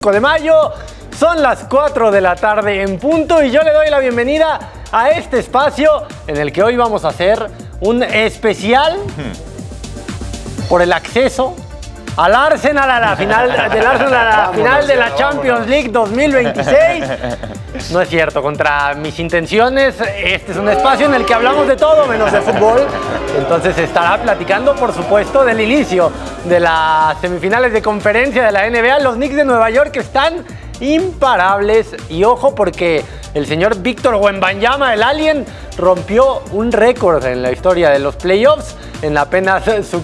5 de mayo, son las 4 de la tarde en punto y yo le doy la bienvenida a este espacio en el que hoy vamos a hacer un especial por el acceso al Arsenal a la final de la Champions League 2026. No es cierto, contra mis intenciones, este es un espacio en el que hablamos de todo menos de fútbol. Entonces se estará platicando, por supuesto, del inicio de las semifinales de conferencia de la NBA. Los Knicks de Nueva York están imparables y ojo porque el señor Víctor Wembanyama, el Alien, rompió un récord en la historia de los playoffs en apenas su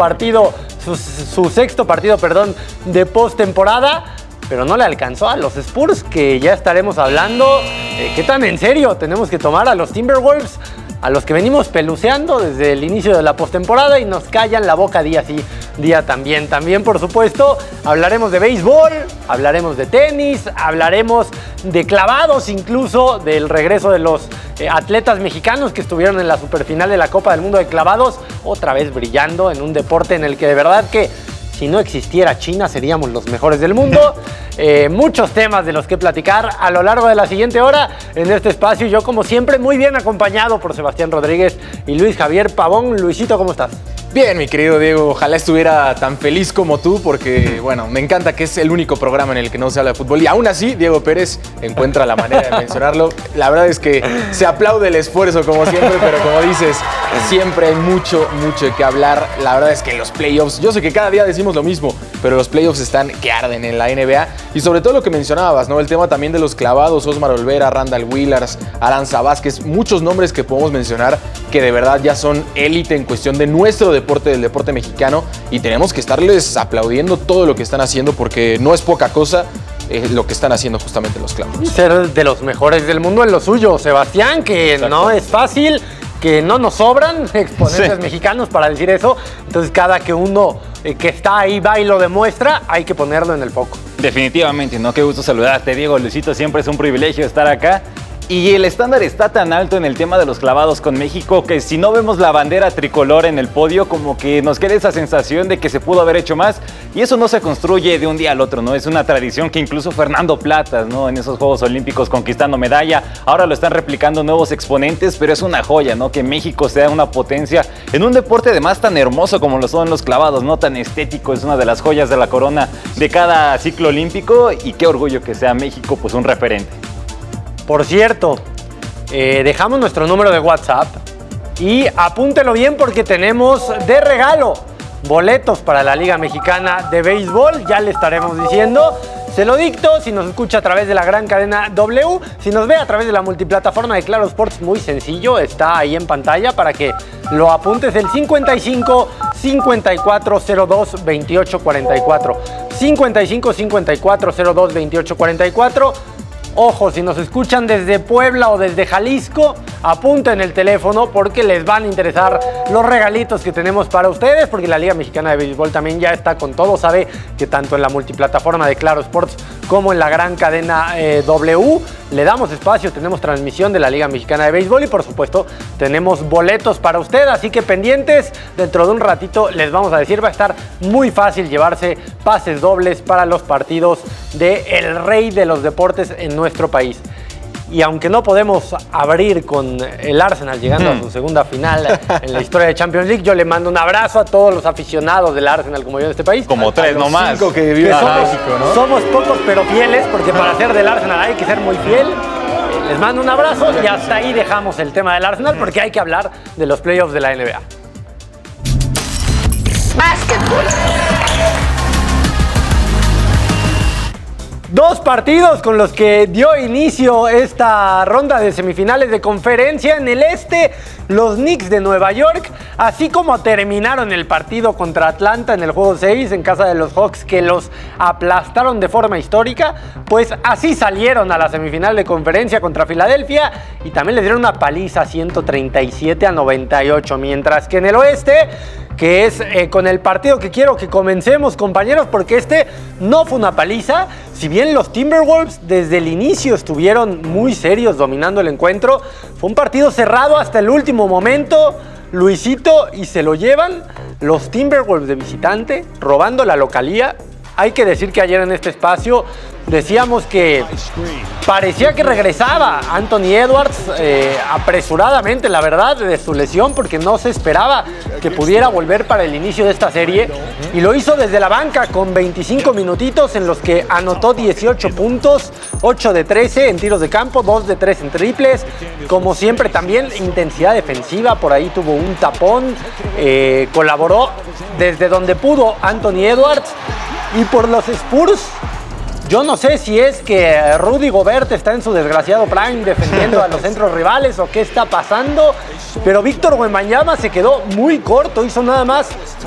sexto partido, de postemporada, pero no le alcanzó a los Spurs, que ya estaremos hablando. ¿Qué tan en serio tenemos que tomar a los Timberwolves, a los que venimos peluceando desde el inicio de la postemporada y nos callan la boca día sí, día también? También, por supuesto, hablaremos de béisbol, hablaremos de tenis, hablaremos de clavados, incluso del regreso de los atletas mexicanos que estuvieron en la superfinal de la Copa del Mundo de clavados, otra vez brillando en un deporte en el que de verdad que si no existiera China seríamos los mejores del mundo. Muchos temas de los que platicar a lo largo de la siguiente hora en este espacio. Yo, como siempre, muy bien acompañado por Sebastián Rodríguez y Luis Javier Pavón. Luisito, ¿cómo estás? Bien, mi querido Diego, ojalá estuviera tan feliz como tú porque, bueno, me encanta que es el único programa en el que no se habla de fútbol y aún así Diego Pérez encuentra la manera de mencionarlo. La verdad es que se aplaude el esfuerzo como siempre, pero como dices, siempre hay mucho de qué hablar. La verdad es que los playoffs, yo sé que cada día decimos lo mismo, pero los playoffs están que arden en la NBA y sobre todo lo que mencionabas, ¿no? El tema también de los clavados, Osmar Olvera, Randall Willars, Aranza Vázquez, muchos nombres que podemos mencionar que de verdad ya son élite en cuestión de nuestro deporte, del deporte mexicano, y tenemos que estarles aplaudiendo todo lo que están haciendo porque no es poca cosa lo que están haciendo justamente los clavos. Ser de los mejores del mundo en lo suyo, Sebastián, que exacto, no es fácil, que no nos sobran exponentes mexicanos para decir eso. Entonces cada que uno que está ahí va y lo demuestra, hay que ponerlo en el foco. Definitivamente, ¿no? Qué gusto saludarte, Diego. Luisito, siempre es un privilegio estar acá. Y el estándar está tan alto en el tema de los clavados con México que si no vemos la bandera tricolor en el podio, como que nos queda esa sensación de que se pudo haber hecho más. Y eso no se construye de un día al otro, ¿no? Es una tradición que incluso Fernando Platas, ¿no? En esos Juegos Olímpicos conquistando medalla, ahora lo están replicando nuevos exponentes, pero es una joya, ¿no? Que México sea una potencia en un deporte además tan hermoso como lo son los clavados, ¿no? Tan estético, es una de las joyas de la corona de cada ciclo olímpico y qué orgullo que sea México, pues un referente. Por cierto, dejamos nuestro número de WhatsApp y apúntelo bien porque tenemos de regalo boletos para la Liga Mexicana de Béisbol. Ya le estaremos diciendo. Se lo dicto, si nos escucha a través de la gran cadena W, si nos ve a través de la multiplataforma de Claro Sports, muy sencillo, está ahí en pantalla para que lo apuntes, el 55 5402 2844. 55 5402 2844. Ojo, si nos escuchan desde Puebla o desde Jalisco, apunten el teléfono porque les van a interesar los regalitos que tenemos para ustedes, porque la Liga Mexicana de Béisbol también ya está con todo. Sabe que tanto en la multiplataforma de Claro Sports como en la gran cadena W le damos espacio, tenemos transmisión de la Liga Mexicana de Béisbol y por supuesto tenemos boletos para usted, así que pendientes, dentro de un ratito les vamos a decir, va a estar muy fácil llevarse pases dobles para los partidos de el rey de los deportes en nuestro país. Y aunque no podemos abrir con el Arsenal llegando a su segunda final en la historia de Champions League, yo le mando un abrazo a todos los aficionados del Arsenal como yo en este país. Como tres nomás. 5 que viven en México, ¿no? Somos pocos pero fieles, porque para ser del Arsenal hay que ser muy fiel. Les mando un abrazo y hasta ahí dejamos el tema del Arsenal porque hay que hablar de los playoffs de la NBA. Básquetbol. Dos partidos con los que dio inicio esta ronda de semifinales de conferencia. En el este, los Knicks de Nueva York, así como terminaron el partido contra Atlanta en el juego 6 en casa de los Hawks, que los aplastaron de forma histórica, pues así salieron a la semifinal de conferencia contra Filadelfia y también les dieron una paliza 137-98, mientras que en el oeste, que es con el partido que quiero que comencemos, compañeros, porque este no fue una paliza. Si bien los Timberwolves desde el inicio estuvieron muy serios dominando el encuentro, fue un partido cerrado hasta el último momento, Luisito, y se lo llevan los Timberwolves de visitante, robando la localía hay que decir que ayer en este espacio decíamos que parecía que regresaba Anthony Edwards apresuradamente, la verdad, de su lesión, porque no se esperaba que pudiera volver para el inicio de esta serie. Y lo hizo desde la banca con 25 minutitos en los que anotó 18 puntos, 8 de 13 en tiros de campo, 2 de 3 en triples. Como siempre también intensidad defensiva, por ahí tuvo un tapón, colaboró desde donde pudo Anthony Edwards. Y por los Spurs, yo no sé si es que Rudy Gobert está en su desgraciado prime defendiendo a los centros rivales o qué está pasando, pero Víctor Wembanyama se quedó muy corto, hizo nada más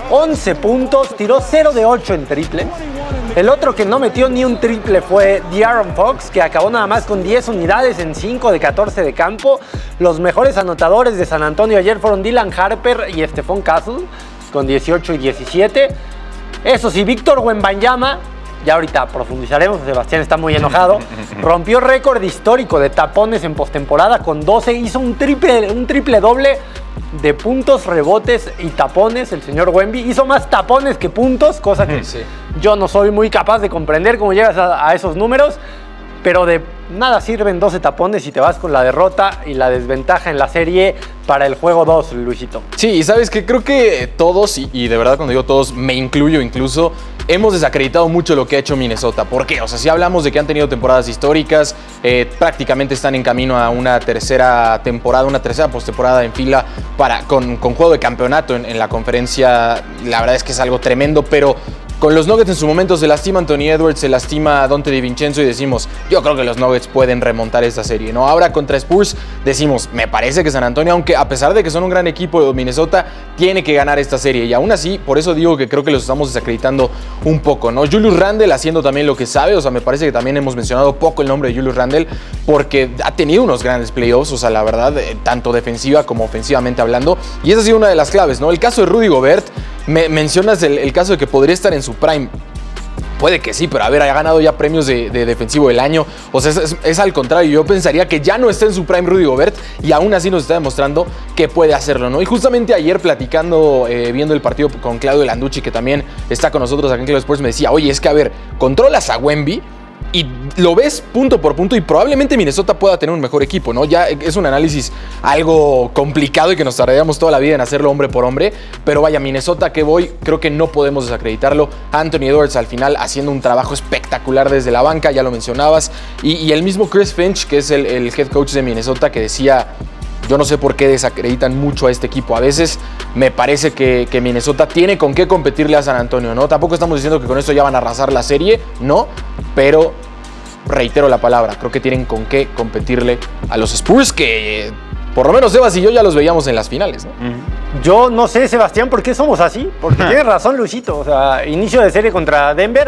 11 puntos, tiró 0 de 8 en triple. El otro que no metió ni un triple fue De'Aaron Fox, que acabó nada más con 10 unidades en 5 de 14 de campo. Los mejores anotadores de San Antonio ayer fueron Dylan Harper y Stephon Castle, con 18 y 17. Eso sí, Víctor Wembanyama, ya ahorita profundizaremos, Sebastián está muy enojado, rompió récord histórico de tapones en postemporada con 12, hizo un triple doble de puntos, rebotes y tapones. El señor Wemby hizo más tapones que puntos, cosa que yo no soy muy capaz de comprender cómo llegas a esos números, pero de nada sirven 12 tapones si te vas con la derrota y la desventaja en la serie para el juego 2, Luisito. Sí, y sabes que creo que todos, y de verdad cuando digo todos me incluyo incluso, hemos desacreditado mucho lo que ha hecho Minnesota. ¿Por qué? O sea, si hablamos de que han tenido temporadas históricas, prácticamente están en camino a una tercera postemporada en fila con juego de campeonato en la conferencia. La verdad es que es algo tremendo, pero con los Nuggets en su momento se lastima Anthony Edwards, se lastima Donte DiVincenzo y decimos, yo creo que los Nuggets pueden remontar esta serie, ¿no? Ahora contra Spurs decimos, me parece que San Antonio, aunque a pesar de que son un gran equipo, Minnesota tiene que ganar esta serie. Y aún así, por eso digo que creo que los estamos desacreditando un poco, ¿no? Julius Randle haciendo también lo que sabe, o sea, me parece que también hemos mencionado poco el nombre de Julius Randle porque ha tenido unos grandes playoffs, o sea, la verdad, tanto defensiva como ofensivamente hablando. Y esa ha sido una de las claves, ¿no? El caso de Rudy Gobert, mencionas el caso de que podría estar en su prime. Puede que sí, pero a ver, ha ganado ya premios de defensivo del año. O sea, es al contrario. Yo pensaría que ya no está en su prime Rudy Gobert y aún así nos está demostrando que puede hacerlo, ¿no? Y justamente ayer platicando, viendo el partido con Claudio Landucci, que también está con nosotros acá en Claudio Sports, me decía, oye, es que a ver, controlas a Wemby y lo ves punto por punto y probablemente Minnesota pueda tener un mejor equipo, ¿no? Ya es un análisis algo complicado y que nos tardaríamos toda la vida en hacerlo hombre por hombre, pero vaya, Minnesota que voy, creo que no podemos desacreditarlo. Anthony Edwards al final haciendo un trabajo espectacular desde la banca, ya lo mencionabas, y el mismo Chris Finch, que es el head coach de Minnesota, que decía, yo no sé por qué desacreditan mucho a este equipo. A veces me parece que Minnesota tiene con qué competirle a San Antonio, ¿no? Tampoco estamos diciendo que con esto ya van a arrasar la serie, no, pero reitero la palabra, creo que tienen con qué competirle a los Spurs, que por lo menos Sebas y yo ya los veíamos en las finales, ¿no? Yo no sé, Sebastián, ¿por qué somos así? Porque tienes razón, Luisito. O sea, inicio de serie contra Denver.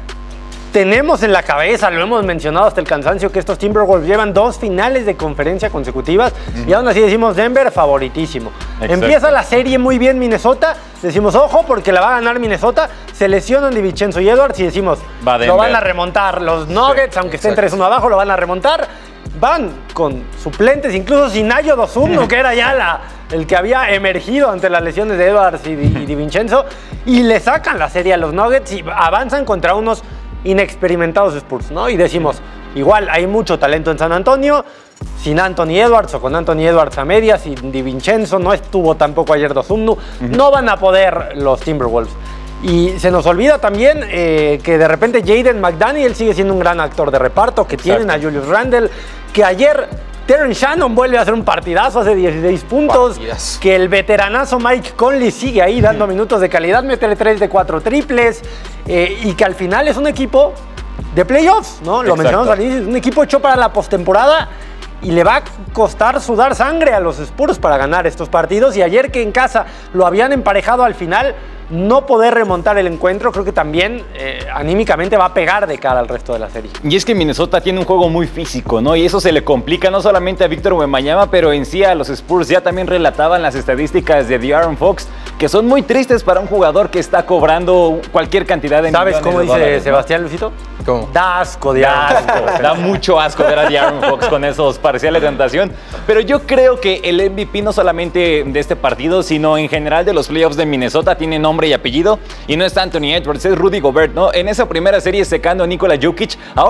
Tenemos en la cabeza, lo hemos mencionado hasta el cansancio, que estos Timberwolves llevan 2 finales de conferencia consecutivas y aún así decimos Denver favoritísimo. Exacto. Empieza la serie muy bien Minnesota, decimos ojo porque la va a ganar Minnesota, se lesionan DiVincenzo y Edwards y decimos lo van a remontar. Los Nuggets, aunque estén 3-1 abajo, lo van a remontar. Van con suplentes, incluso sin Ayo Dosunmu, que era ya el que había emergido ante las lesiones de Edwards y DiVincenzo, y le sacan la serie a los Nuggets y avanzan contra unos inexperimentados Spurs, ¿no? Y decimos, igual hay mucho talento en San Antonio, sin Anthony Edwards o con Anthony Edwards a medias, sin DiVincenzo, no estuvo tampoco ayer Dosunmu, no van a poder los Timberwolves. Y se nos olvida también que de repente Jaden McDaniel sigue siendo un gran actor de reparto, que tienen a Julius Randle, que ayer Terrence Shannon vuelve a hacer un partidazo, hace 16 puntos, que el veteranazo Mike Conley sigue ahí dando minutos de calidad, métele 3 de 4 triples, y que al final es un equipo de playoffs, ¿no? Lo mencionamos al inicio, es un equipo hecho para la postemporada y le va a costar sudar sangre a los Spurs para ganar estos partidos. Y ayer que en casa lo habían emparejado al final, no poder remontar el encuentro, creo que también anímicamente va a pegar de cara al resto de la serie. Y es que Minnesota tiene un juego muy físico, ¿no? Y eso se le complica no solamente a Víctor Wembanyama, pero en sí a los Spurs. Ya también relataban las estadísticas de De'Aaron Fox, que son muy tristes para un jugador que está cobrando cualquier cantidad de ¿Sabes millones cómo de dice dólares, Sebastián, Luisito? ¿Cómo? Da asco, Da mucho asco ver a De'Aaron Fox con esos parciales de anotación. Pero yo creo que el MVP no solamente de este partido, sino en general de los playoffs de Minnesota tiene nombre nombre y apellido, y no es Anthony Edwards, es Rudy Gobert, ¿no? En esa primera serie secando a Nikola Jokic, ahora